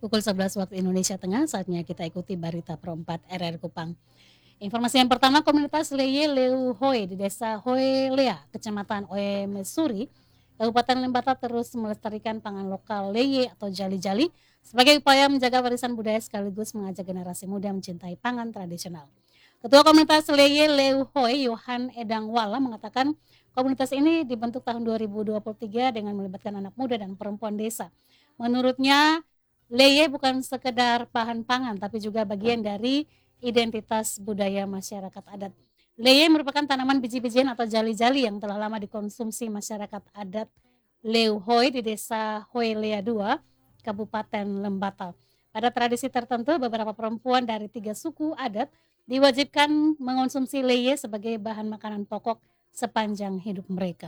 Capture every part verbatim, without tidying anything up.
Pukul sebelas waktu Indonesia Tengah, saatnya kita ikuti Berita Pro empat R R Kupang. Informasi yang pertama, komunitas Leye Leuhoi di desa Hoelea, kecamatan Oe Mesuri, Kabupaten Lembata terus melestarikan pangan lokal Leye atau jali-jali sebagai upaya menjaga warisan budaya sekaligus mengajak generasi muda mencintai pangan tradisional. Ketua Komunitas Leye Leuhoi, Yohan Edangwala, mengatakan komunitas ini dibentuk tahun dua ribu dua puluh tiga dengan melibatkan anak muda dan perempuan desa. Menurutnya, Leye bukan sekedar bahan pangan, tapi juga bagian dari identitas budaya masyarakat adat. Leye merupakan tanaman biji-bijian atau jali-jali yang telah lama dikonsumsi masyarakat adat Leuhoi di desa Hoelea dua, Kabupaten Lembata. Pada tradisi tertentu, beberapa perempuan dari tiga suku adat diwajibkan mengonsumsi leye sebagai bahan makanan pokok sepanjang hidup mereka.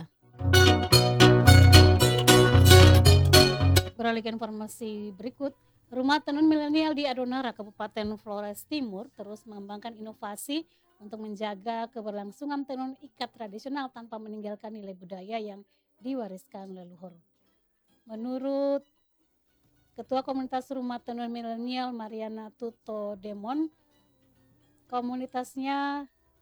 Beralih ke informasi berikut, Rumah Tenun Milenial di Adonara, Kabupaten Flores Timur terus mengembangkan inovasi untuk menjaga keberlangsungan tenun ikat tradisional tanpa meninggalkan nilai budaya yang diwariskan leluhur. Menurut Ketua Komunitas Rumah Tenun Milenial Mariana Tuto Demon, komunitasnya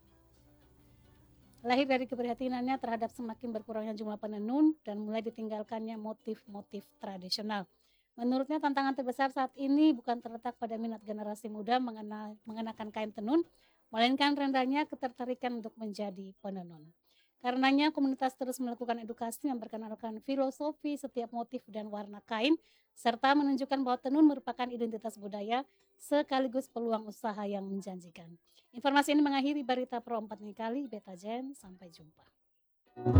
lahir dari keprihatinannya terhadap semakin berkurangnya jumlah penenun dan mulai ditinggalkannya motif-motif tradisional. Menurutnya tantangan terbesar saat ini bukan terletak pada minat generasi muda mengenal, mengenakan kain tenun, melainkan rendahnya ketertarikan untuk menjadi penenun. Karenanya komunitas terus melakukan edukasi yang memperkenalkan filosofi setiap motif dan warna kain, serta menunjukkan bahwa tenun merupakan identitas budaya sekaligus peluang usaha yang menjanjikan. Informasi ini mengakhiri Berita Pro empat kali, Beta Jen, sampai jumpa.